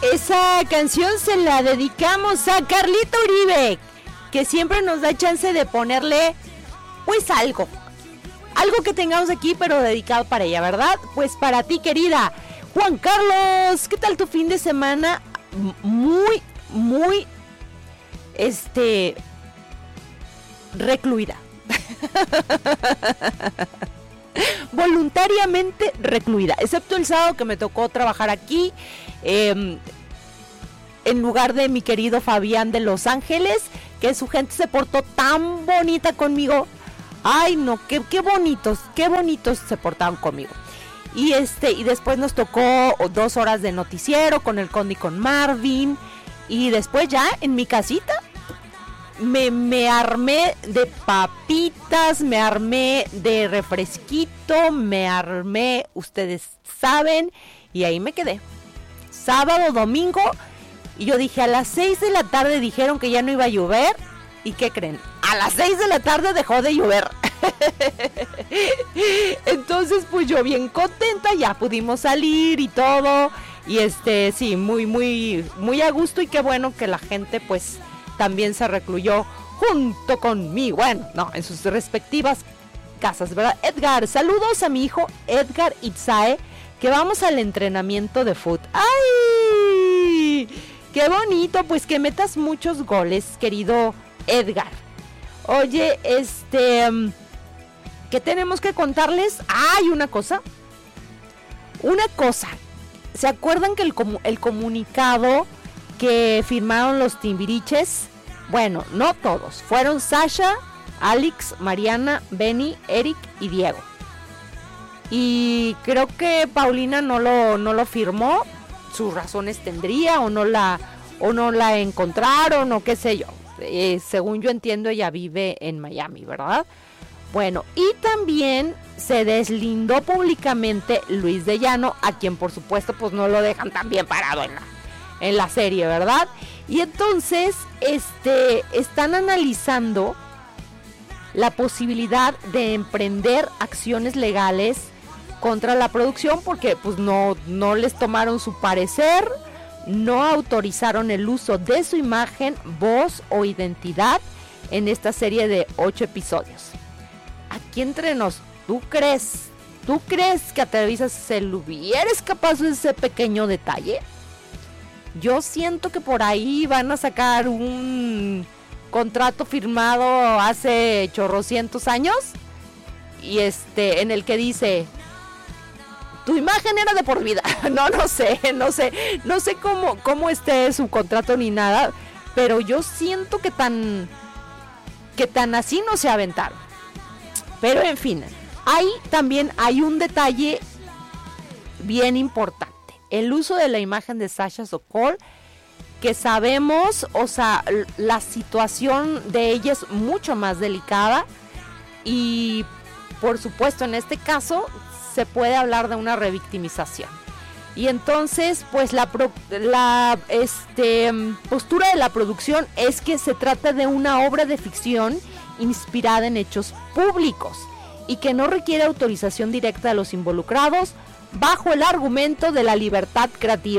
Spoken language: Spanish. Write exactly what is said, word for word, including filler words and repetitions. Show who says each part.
Speaker 1: Esa canción se la dedicamos a Carlita Uribe, que siempre nos da chance de ponerle, pues algo, algo que tengamos aquí, pero dedicado para ella, ¿verdad? Pues para ti, querida. Juan Carlos, ¿qué tal tu fin de semana? Muy, muy, este, recluida. Voluntariamente recluida, excepto el sábado que me tocó trabajar aquí, eh, en lugar de mi querido Fabián de Los Ángeles, que su gente se portó tan bonita conmigo. Ay, no, qué, qué bonitos, qué bonitos se portaron conmigo. Y este, y después nos tocó dos horas de noticiero con el Conde y con Marvin. Y después ya en mi casita me, me armé de papitas, me armé de refresquito, me armé, ustedes saben, y ahí me quedé. Sábado, domingo, y yo dije, a las seis de la tarde dijeron que ya no iba a llover. ¿Y qué creen? A las seis de la tarde dejó de llover. Entonces, pues yo bien contenta, ya pudimos salir y todo. Y este, sí, muy, muy, muy a gusto. Y qué bueno que la gente, pues, también se recluyó junto conmigo. Bueno, no, en sus respectivas casas, ¿verdad? Edgar, saludos a mi hijo Edgar Itzae, que vamos al entrenamiento de fútbol. ¡Ay! ¡Qué bonito! Pues que metas muchos goles, querido Edgar. Oye, este, ¿qué tenemos que contarles? Hay una cosa, una cosa. ¿Se acuerdan que el, comu- el comunicado que firmaron los Timbiriches? Bueno, no todos. Fueron Sasha, Alex, Mariana, Benny, Eric y Diego. Y creo que Paulina no lo, no lo firmó. Sus razones tendría, o no la, o no la encontraron, o qué sé yo. Eh, según yo entiendo, ella vive en Miami, ¿verdad? Bueno, y también se deslindó públicamente Luis de Llano, a quien por supuesto pues no lo dejan tan bien parado en la, en la serie, ¿verdad? Y entonces este, están analizando la posibilidad de emprender acciones legales contra la producción, porque pues no, no les tomaron su parecer, no autorizaron el uso de su imagen, voz o identidad en esta serie de ocho episodios. Aquí entre nos, ¿tú crees? ¿Tú crees que a Televisa se le hubiera escapado ese pequeño detalle? Yo siento que por ahí van a sacar un contrato firmado hace chorrocientos años y este, en el que dice: tu imagen era de por vida. No, no sé, no sé, no sé cómo, cómo esté su contrato ni nada, pero yo siento que tan, que tan así no se aventaron. Pero en fin, ahí también hay un detalle bien importante: el uso de la imagen de Sasha Sokol, que sabemos, o sea, la situación de ella es mucho más delicada y, por supuesto, en este caso se puede hablar de una revictimización. Y entonces, pues la, pro, la este, postura de la producción es que se trata de una obra de ficción inspirada en hechos públicos y que no requiere autorización directa de los involucrados, bajo el argumento de la libertad creativa.